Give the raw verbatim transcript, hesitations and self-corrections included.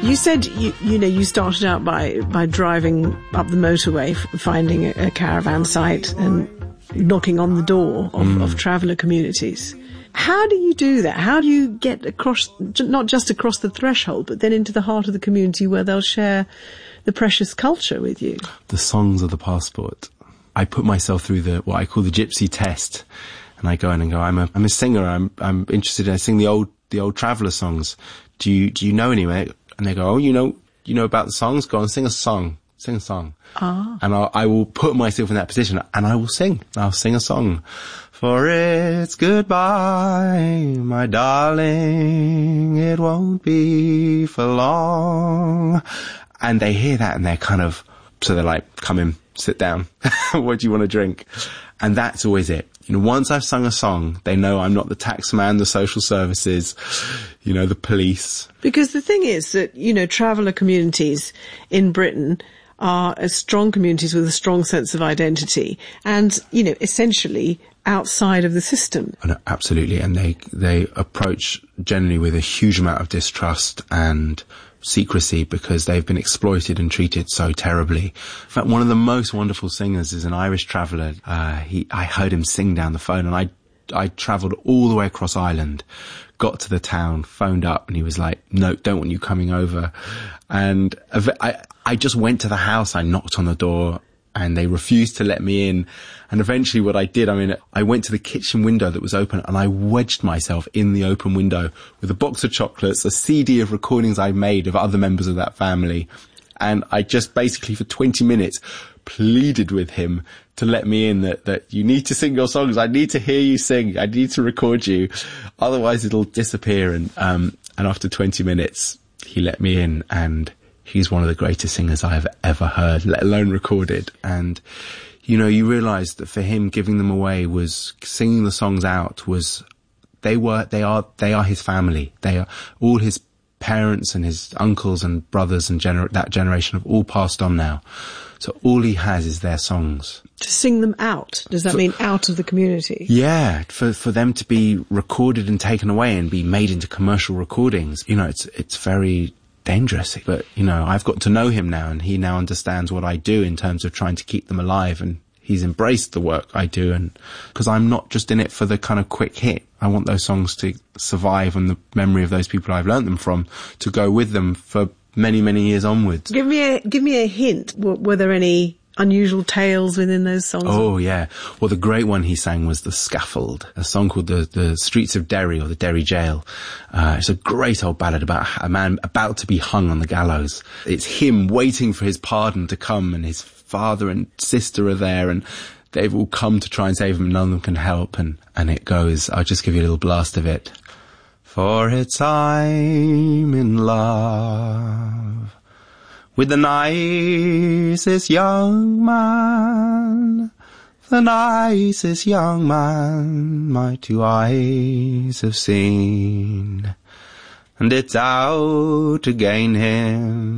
You said, you, you know, you started out by, by driving up the motorway, f- finding a, a caravan site and knocking on the door of, mm. of traveller communities. How do you do that? How do you get across, not just across the threshold, but then into the heart of the community where they'll share the precious culture with you? The songs are the passport. I put myself through the, what I call the gypsy test. And I go in and go, I'm a, I'm a singer. I'm, I'm interested in, I sing the old, the old traveller songs. Do you, do you know anyone? And they go, oh, you know, you know about the songs? Go on, sing a song. Sing a song. Ah. And I'll, I will put myself in that position and I will sing. I'll sing a song. For it's goodbye, my darling, it won't be for long. And they hear that and they're kind of, so they're like, come in, sit down. What do you want to drink? And that's always it. You know, once I've sung a song, they know I'm not the tax man, the social services, you know, the police. Because the thing is that, you know, traveller communities in Britain are as strong communities with a strong sense of identity and, you know, essentially outside of the system. No, absolutely. And they, they approach generally with a huge amount of distrust and secrecy because they've been exploited and treated so terribly. In fact, one of the most wonderful singers is an Irish traveller. Uh, he, I heard him sing down the phone and I, I travelled all the way across Ireland, got to the town, phoned up and he was like, no, don't want you coming over. And I, I just went to the house, I knocked on the door and they refused to let me in. And eventually what I did, I mean, I went to the kitchen window that was open and I wedged myself in the open window with a box of chocolates, a C D of recordings I made of other members of that family. And I just basically for twenty minutes pleaded with him to let me in, that, that you need to sing your songs. I need to hear you sing. I need to record you. Otherwise it'll disappear. And, um, and after twenty minutes, he let me in and he's one of the greatest singers I have ever heard, let alone recorded. And, you know, you realise that for him, giving them away was, singing the songs out was, they were, they are, they are his family. They are, all his parents and his uncles and brothers and gener- that generation have all passed on now. So all he has is their songs. To sing them out, does that for, mean out of the community? Yeah, for, for them to be recorded and taken away and be made into commercial recordings. You know, it's, it's very dangerous, but you know, I've got to know him now and he now understands what I do in terms of trying to keep them alive, and he's embraced the work I do. And because I'm not just in it for the kind of quick hit, I want those songs to survive and the memory of those people I've learnt them from to go with them for many, many years onwards. Give me a, give me a hint. Were, were there any unusual tales within those songs? Oh, yeah. Well, the great one he sang was The Scaffold, a song called The, the Streets of Derry, or the Derry Jail. Uh, it's a great old ballad about a man about to be hung on the gallows. It's him waiting for his pardon to come, and his father and sister are there, and they've all come to try and save him. None of them can help. And, and it goes, I'll just give you a little blast of it. For it's I'm in love with the nicest young man, the nicest young man my two eyes have seen, and it's out to gain him